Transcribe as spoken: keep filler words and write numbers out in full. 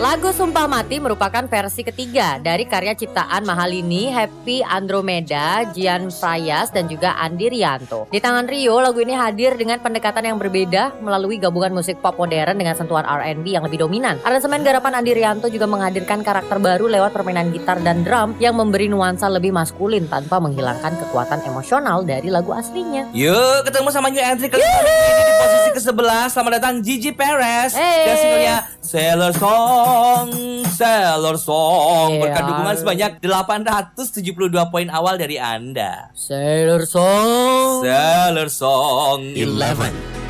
Lagu Sumpah Mati merupakan versi ketiga dari karya ciptaan Mahalini, Happy Andromeda, Gian Frayas, dan juga Andi Rianto. Di tangan Rio, lagu ini hadir dengan pendekatan yang berbeda melalui gabungan musik pop modern dengan sentuhan R and B yang lebih dominan. Aransemen garapan Andi Rianto juga menghadirkan karakter baru lewat permainan gitar dan drum yang memberi nuansa lebih maskulin tanpa menghilangkan kekuatan emosional dari lagu aslinya. Yuk ketemu sama new entry kali ini di posisi kesebelas. Selamat datang Gigi Perez Hey. dan singlenya Sailor Song, Sailor Song Yeah. berkat dukungan sebanyak delapan ratus tujuh puluh dua poin awal dari Anda. Sailor Song Sailor Song eleven.